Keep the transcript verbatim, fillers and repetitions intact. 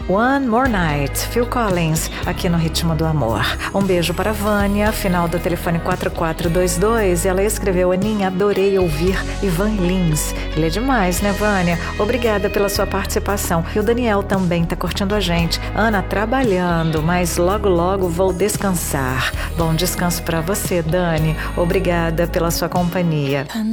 One More Night, Phil Collins, aqui no Ritmo do Amor. Um beijo para a Vânia, final do telefone quatro quatro dois dois. Ela escreveu: Aninha, adorei ouvir Ivan Lins. Ele é demais, né, Vânia? Obrigada pela sua participação. E o Daniel também tá curtindo a gente. Ana, trabalhando, mas logo logo vou descansar. Bom descanso para você, Dani. Obrigada pela sua companhia.